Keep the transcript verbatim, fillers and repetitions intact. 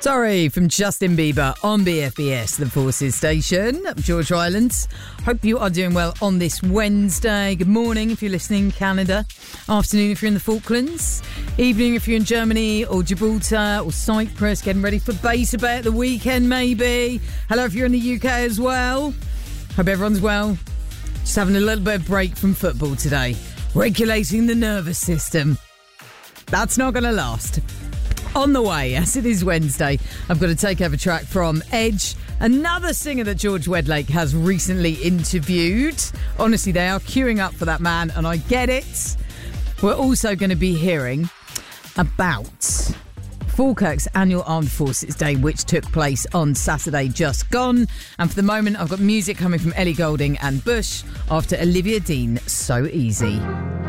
Sorry, from Justin Bieber on B F B S, the Forces Station, George Islands. Hope you are doing well on this Wednesday. Good morning if you're listening in Canada. Afternoon if you're in the Falklands. Evening if you're in Germany or Gibraltar or Cyprus, getting ready for Beta Bay at the weekend maybe. Hello if you're in the U K as well. Hope everyone's well. Just having a little bit of break from football today. Regulating the nervous system. That's not going to last. On the way, as it is Wednesday, I've got to take over track from Edge, another singer that George Wedlake has recently interviewed. Honestly, they are queuing up for that man, and I get it. We're also going to be hearing about Falkirk's annual Armed Forces Day, which took place on Saturday just gone. And for the moment, I've got music coming from Ellie Goulding and Bush after Olivia Dean, So Easy.